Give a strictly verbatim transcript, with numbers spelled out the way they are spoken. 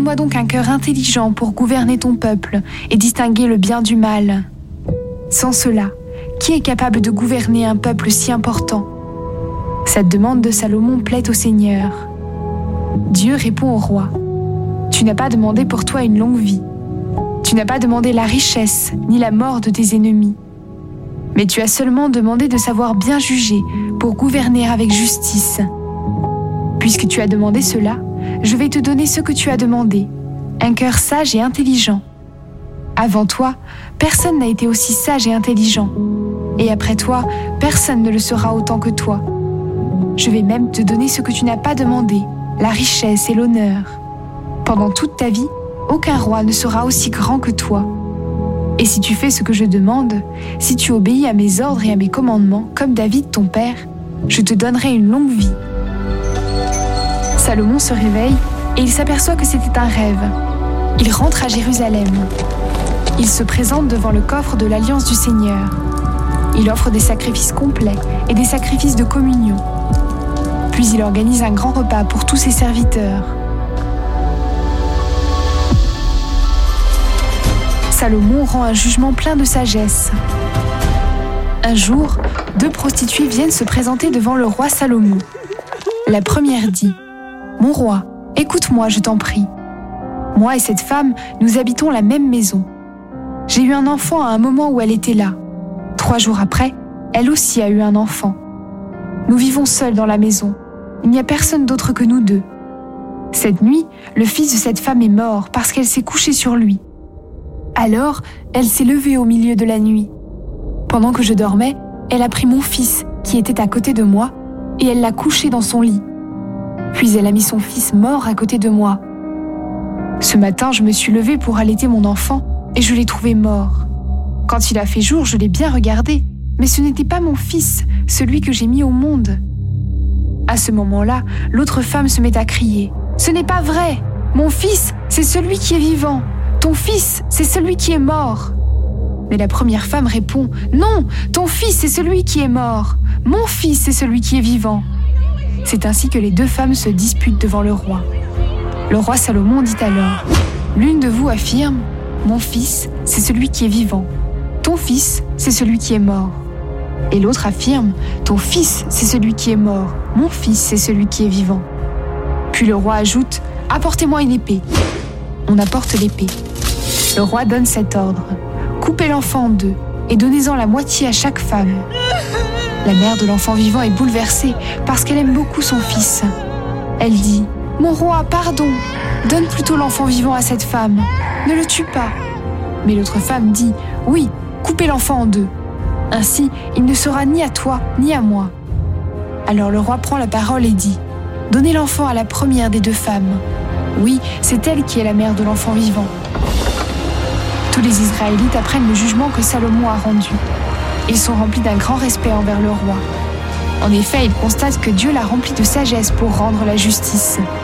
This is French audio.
Donne-moi donc un cœur intelligent pour gouverner ton peuple et distinguer le bien du mal. Sans cela, qui est capable de gouverner un peuple si important ? Cette demande de Salomon plaît au Seigneur. Dieu répond au roi. Tu n'as pas demandé pour toi une longue vie. Tu n'as pas demandé la richesse ni la mort de tes ennemis. Mais tu as seulement demandé de savoir bien juger pour gouverner avec justice. Puisque tu as demandé cela, je vais te donner ce que tu as demandé, un cœur sage et intelligent. Avant toi, personne n'a été aussi sage et intelligent. Et après toi, personne ne le sera autant que toi. Je vais même te donner ce que tu n'as pas demandé, la richesse et l'honneur. Pendant toute ta vie, aucun roi ne sera aussi grand que toi. Et si tu fais ce que je demande, si tu obéis à mes ordres et à mes commandements, comme David ton père, je te donnerai une longue vie. Salomon se réveille et il s'aperçoit que c'était un rêve. Il rentre à Jérusalem. Il se présente devant le coffre de l'Alliance du Seigneur. Il offre des sacrifices complets et des sacrifices de communion. Puis il organise un grand repas pour tous ses serviteurs. Salomon rend un jugement plein de sagesse. Un jour, deux prostituées viennent se présenter devant le roi Salomon. La première dit : « Mon roi, écoute-moi, je t'en prie. Moi et cette femme, nous habitons la même maison. J'ai eu un enfant à un moment où elle était là. Trois jours après, elle aussi a eu un enfant. Nous vivons seuls dans la maison. Il n'y a personne d'autre que nous deux. Cette nuit, le fils de cette femme est mort parce qu'elle s'est couchée sur lui. Alors, elle s'est levée au milieu de la nuit. Pendant que je dormais, elle a pris mon fils, qui était à côté de moi, et elle l'a couché dans son lit. Puis elle a mis son fils mort à côté de moi. Ce matin, je me suis levée pour allaiter mon enfant, et je l'ai trouvé mort. Quand il a fait jour, je l'ai bien regardé, mais ce n'était pas mon fils, celui que j'ai mis au monde. » À ce moment-là, l'autre femme se met à crier : « Ce n'est pas vrai! Mon fils, c'est celui qui est vivant! Ton fils, c'est celui qui est mort !» Mais la première femme répond : « Non, ton fils, c'est celui qui est mort. Mon fils, c'est celui qui est vivant. » C'est ainsi que les deux femmes se disputent devant le roi. Le roi Salomon dit alors : « L'une de vous affirme : Mon fils, c'est celui qui est vivant. Ton fils, c'est celui qui est mort. Et l'autre affirme : Ton fils, c'est celui qui est mort. Mon fils, c'est celui qui est vivant. Puis le roi ajoute : Apportez-moi une épée. On apporte l'épée. Le roi donne cet ordre : Coupez l'enfant en deux et donnez-en la moitié à chaque femme. La mère de l'enfant vivant est bouleversée parce qu'elle aime beaucoup son fils. Elle dit : Mon roi, pardon, donne plutôt l'enfant vivant à cette femme. Ne le tue pas. Mais l'autre femme dit : Oui, coupez l'enfant en deux. Ainsi, il ne sera ni à toi ni à moi. Alors le roi prend la parole et dit : Donnez l'enfant à la première des deux femmes. Oui, c'est elle qui est la mère de l'enfant vivant. Tous les Israélites apprennent le jugement que Salomon a rendu. Ils sont remplis d'un grand respect envers le roi. En effet, ils constatent que Dieu l'a rempli de sagesse pour rendre la justice.